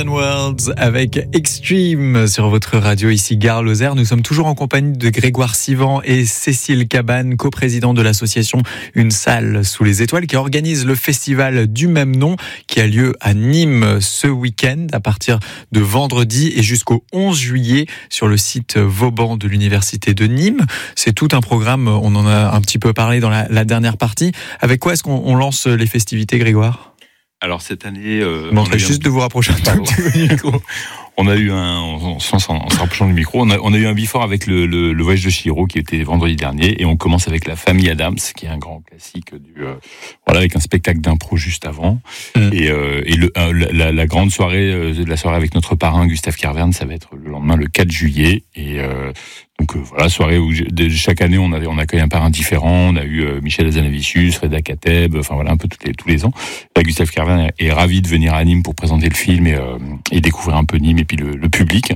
Modern Worlds avec Extreme sur votre radio ici Gare Lozère. Nous sommes toujours en compagnie de Grégoire Sivan et Cécile Cabane, coprésident de l'association Une salle sous les étoiles qui organise le festival du même nom qui a lieu à Nîmes ce week-end à partir de vendredi et jusqu'au 11 juillet sur le site Vauban de l'Université de Nîmes. C'est tout un programme, on en a un petit peu parlé dans la dernière partie. Avec quoi est-ce qu'on lance les festivités, Grégoire ? Alors cette année, on a juste de vous rapprocher un tout petit peu du micro. On a eu en se rapprochant du micro, on a eu un before avec le voyage de Chihiro qui était vendredi dernier, et on commence avec La Famille Adams, qui est un grand classique avec un spectacle d'impro juste avant, et la grande soirée, la soirée avec notre parrain Gustave Carverne, ça va être le lendemain, le 4 juillet, et donc soirée où chaque année on accueille un parrain différent. On a eu Michel Hazanavicius, Reda Kateb, un peu tous les ans. Là, Gustave Carverne est ravi de venir à Nîmes pour présenter le film et découvrir un peu Nîmes et puis le public.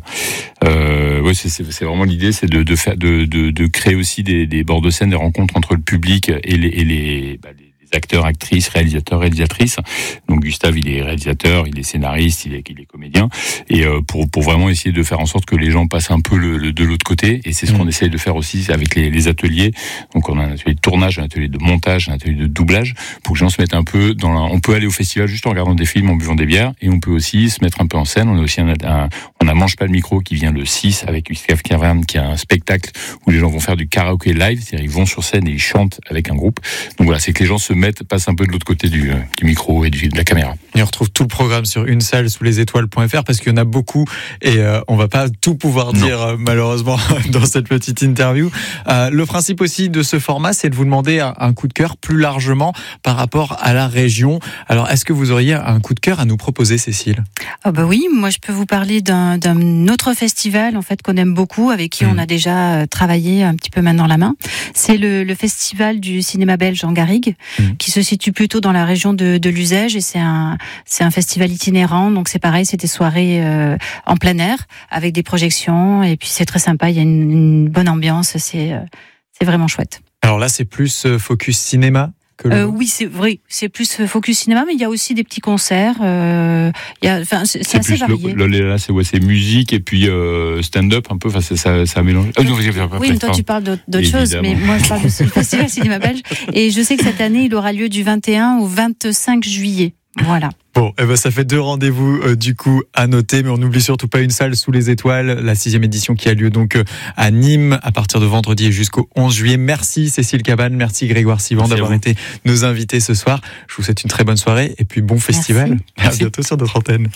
C'est vraiment l'idée, c'est de créer aussi des bords de scène, des rencontres entre le public et les acteurs, actrices, réalisateurs, réalisatrices. Donc Gustave, il est réalisateur, il est scénariste, il est comédien, et pour vraiment essayer de faire en sorte que les gens passent un peu de l'autre côté. Et c'est ce qu'on essaye de faire aussi avec les ateliers. Donc on a un atelier de tournage, un atelier de montage, un atelier de doublage, pour que les gens se mettent un peu on peut aller au festival juste en regardant des films, en buvant des bières, et on peut aussi se mettre un peu en scène. On a aussi on a Mange pas le micro qui vient le 6 avec Gustave Carverne, qui a un spectacle où les gens vont faire du karaoké live, c'est-à-dire ils vont sur scène et ils chantent avec un groupe. Donc voilà, c'est que les gens passent un peu de l'autre côté du micro et de la caméra. Et on retrouve tout le programme sur une salle sous les étoiles.fr parce qu'il y en a beaucoup et on va pas tout pouvoir dire malheureusement dans cette petite interview. Le principe aussi de ce format, c'est de vous demander un coup de cœur plus largement par rapport à la région. Alors, est-ce que vous auriez un coup de cœur à nous proposer, Cécile ? Oui, moi je peux vous parler d'un autre festival en fait qu'on aime beaucoup, avec qui on a déjà travaillé un petit peu main dans la main. C'est le festival du cinéma belge en Garrigue, qui se situe plutôt dans la région de l'Uzège, et c'est un festival itinérant, donc c'est pareil, c'est des soirées en plein air avec des projections, et puis c'est très sympa, il y a une bonne ambiance, c'est vraiment chouette. Alors là, c'est plus focus cinéma. Oui, c'est vrai, c'est plus focus cinéma, mais il y a aussi des petits concerts. C'est assez varié. Là, c'est musique et puis stand-up un peu. Enfin, ça mélange. Oui, mais toi tu parles d'autre chose, mais moi je parle du festival cinéma belge. Et je sais que cette année, il aura lieu du 21 au 25 juillet. Voilà. Bon, ça fait 2 rendez-vous du coup à noter, mais on n'oublie surtout pas Une salle sous les étoiles, la 6e édition qui a lieu donc à Nîmes à partir de vendredi et jusqu'au 11 juillet. Merci Cécile Cabane, merci Grégoire Sivan d'avoir été nos invités ce soir. Je vous souhaite une très bonne soirée et puis bon festival. Merci. À bientôt sur notre antenne.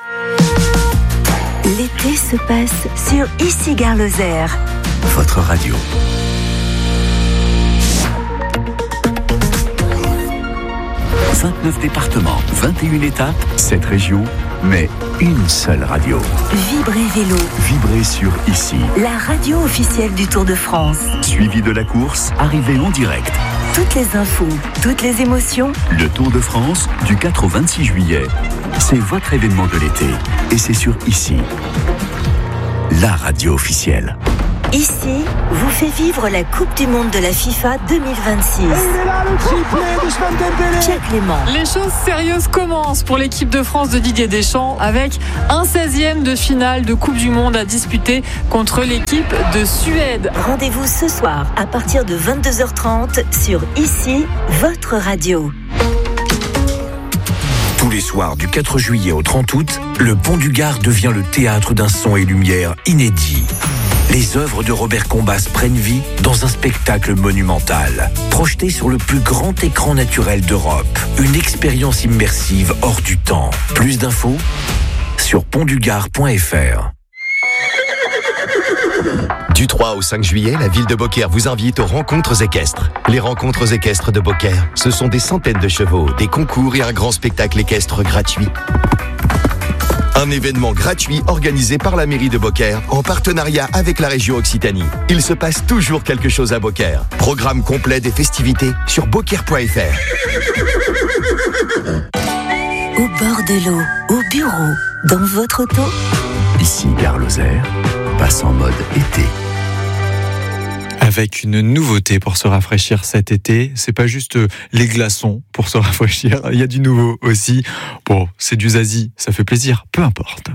L'été se passe sur ici Gare Lozère. Votre radio. 29 départements, 21 étapes, 7 régions, mais une seule radio. Vibrez Vélo. Vibrez sur ici. La radio officielle du Tour de France. Suivi de la course, arrivée en direct. Toutes les infos, toutes les émotions. Le Tour de France, du 4 au 26 juillet. C'est votre événement de l'été. Et c'est sur ici. La radio officielle. Ici, vous fait vivre la Coupe du Monde de la FIFA 2026. Pierre Clément. Les choses sérieuses commencent pour l'équipe de France de Didier Deschamps avec un 16e de finale de Coupe du Monde à disputer contre l'équipe de Suède. Rendez-vous ce soir à partir de 22h30 sur ici, votre radio. Tous les soirs du 4 juillet au 30 août, le Pont du Gard devient le théâtre d'un son et lumière inédit. Les œuvres de Robert Combas prennent vie dans un spectacle monumental, projeté sur le plus grand écran naturel d'Europe. Une expérience immersive hors du temps. Plus d'infos sur pontdugard.fr. Du 3 au 5 juillet, la ville de Beaucaire vous invite aux rencontres équestres. Les rencontres équestres de Beaucaire, ce sont des centaines de chevaux, des concours et un grand spectacle équestre gratuit. Un événement gratuit organisé par la mairie de Beaucaire en partenariat avec la région Occitanie. Il se passe toujours quelque chose à Beaucaire. Programme complet des festivités sur beaucaire.fr. Au bord de l'eau, au bureau, dans votre auto. Ici, Gare Lozère passe en mode été. Avec une nouveauté pour se rafraîchir cet été. C'est pas juste les glaçons pour se rafraîchir. Il y a du nouveau aussi. Bon, c'est du Zazie, ça fait plaisir, peu importe.